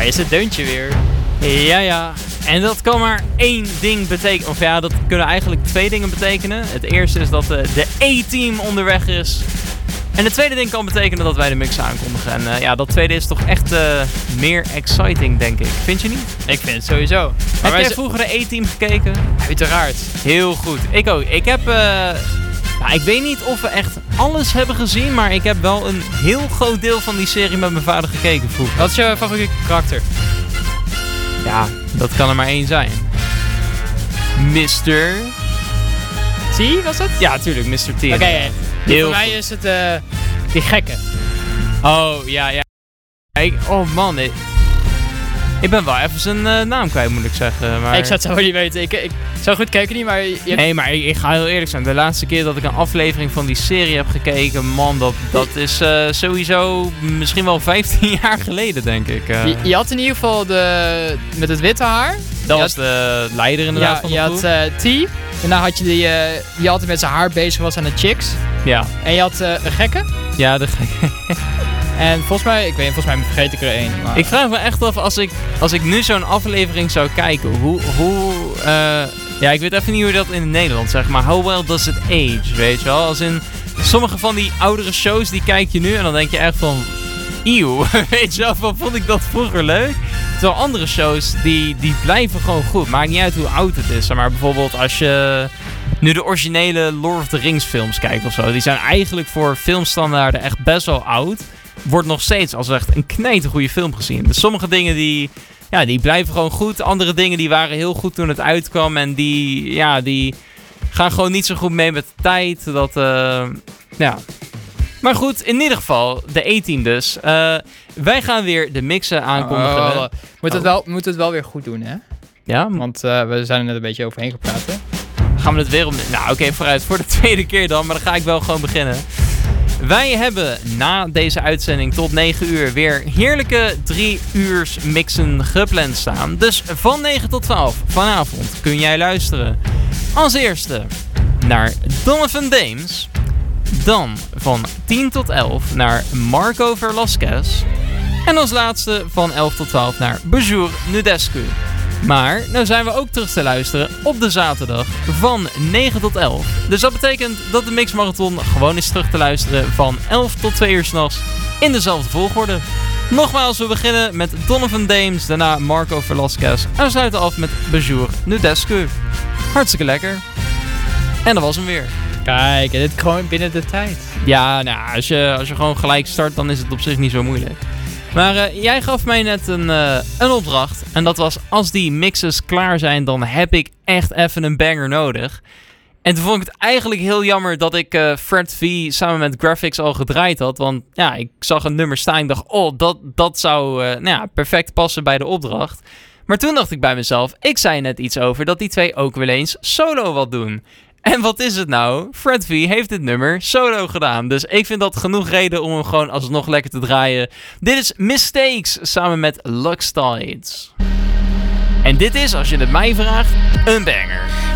is het deuntje weer. Ja. En dat kan maar één ding betekenen. Of ja, dat kunnen eigenlijk twee dingen betekenen. Het eerste is dat de A-team onderweg is. En het tweede ding kan betekenen dat wij de mix aankondigen. En dat tweede is toch echt meer exciting, denk ik. Vind je niet? Ik vind het sowieso. Heb jij vroeger de A-team gekeken? Uiteraard. Heel goed. Ik ook. Ik heb... ik weet niet of we echt alles hebben gezien, maar ik heb wel een heel groot deel van die serie met mijn vader gekeken vroeger. Wat is jouw favoriete karakter? Ja, dat kan er maar één zijn. Mr. T, was het? Ja, tuurlijk, Mr. T. Oké, voor mij is het die gekke. Oh, ja. Oh man, ik ben wel even zijn naam kwijt, moet ik zeggen. Maar... Ik zou het zo niet weten. Ik zo goed kijken niet, maar... Nee, maar ik ga heel eerlijk zijn. De laatste keer dat ik een aflevering van die serie heb gekeken, man, dat is sowieso misschien wel 15 jaar geleden, denk ik. Je had in ieder geval met het witte haar. Dat was de leider inderdaad van de groep. Je had T. Daarna had je die altijd met zijn haar bezig was aan de chicks. Ja. En je had een gekke. Ja, de gekke. En volgens mij vergeet ik er één. Maar... Ik vraag me echt af, als ik nu zo'n aflevering zou kijken, ik weet even niet hoe je dat in het Nederlands zegt, maar how well does it age, weet je wel? Als in sommige van die oudere shows, die kijk je nu en dan denk je echt van, eeuw, weet je wel, van vond ik dat vroeger leuk? Terwijl andere shows, die blijven gewoon goed. Maakt niet uit hoe oud het is. Maar bijvoorbeeld als je nu de originele Lord of the Rings films kijkt of zo. Die zijn eigenlijk voor filmstandaarden echt best wel oud. Wordt nog steeds als echt een knijtergoeie film gezien. Dus sommige dingen die blijven gewoon goed. Andere dingen die waren heel goed toen het uitkwam. En die gaan gewoon niet zo goed mee met de tijd. Maar goed, in ieder geval, de A-team dus. Wij gaan weer de mixen aankondigen. We moeten het wel weer goed doen, hè? Ja? Want we zijn er net een beetje overheen gepraat, hè? Gaan we het weer Nou, oké, vooruit. Voor de tweede keer dan. Maar dan ga ik wel gewoon beginnen. Wij hebben na deze uitzending tot 9 uur weer heerlijke 3 uur mixen gepland staan. Dus van 9 tot 12 vanavond kun jij luisteren. Als eerste naar Donovan Dames. Dan van 10 tot 11 naar Marco Velasquez. En als laatste van 11 tot 12 naar Bonjour Nudescu. Maar nou zijn we ook terug te luisteren op de zaterdag van 9 tot 11. Dus dat betekent dat de Mix Marathon gewoon is terug te luisteren van 11 tot 2 uur 's nachts in dezelfde volgorde. Nogmaals, we beginnen met Donovan Dames, daarna Marco Velasquez en we sluiten af met Bonjour Nudescu. Hartstikke lekker. En dat was hem weer. Kijk, dit gewoon binnen de tijd. Ja, nou, als je gewoon gelijk start, dan is het op zich niet zo moeilijk. Maar jij gaf mij net een opdracht. En dat was, als die mixes klaar zijn, dan heb ik echt even een banger nodig. En toen vond ik het eigenlijk heel jammer dat ik Fred V samen met Graphics al gedraaid had. Want ja, ik zag een nummer staan en ik dacht, oh, dat zou perfect passen bij de opdracht. Maar toen dacht ik bij mezelf, ik zei net iets over dat die twee ook wel eens solo wat doen. En wat is het nou? Fred V heeft dit nummer solo gedaan. Dus ik vind dat genoeg reden om hem gewoon alsnog lekker te draaien. Dit is Mistakes samen met Lux Tides. En dit is, als je het mij vraagt, een banger.